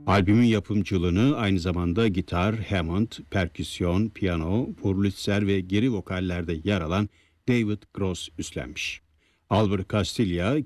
Albümün yapımcılığını aynı zamanda gitar, Hammond, perküsyon, piyano, Wurlitzer ve geri vokallerde yer alan David Gross üstlenmiş. Albert Castilla